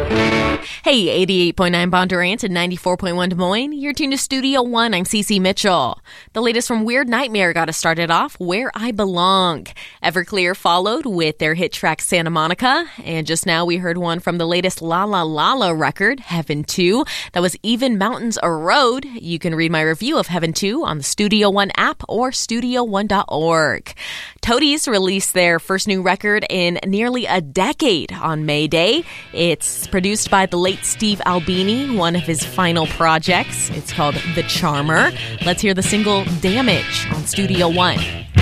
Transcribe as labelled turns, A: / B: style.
A: Hey, 88.9 Bondurant and 94.1 Des Moines. You're tuned to Studio One. I'm Cece Mitchell. The latest from Weird Nightmare got us started off Where I Belong. Everclear followed with their hit track Santa Monica. And just now we heard one from the latest La La La record, Heaven 2. That was Even Mountains a Road. You can read my review of Heaven 2 on the Studio One app or studio1.org. Toadies released their first new record in nearly a decade on May Day. It's produced by the late Steve Albini, one of his final projects. It's called The Charmer. Let's hear the single Damage on Studio One.